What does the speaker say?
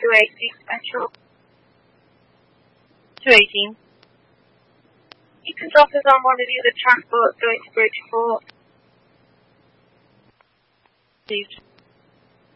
280 Central. 218. You can drop us on one of the other transports going to Bridgeport. Received.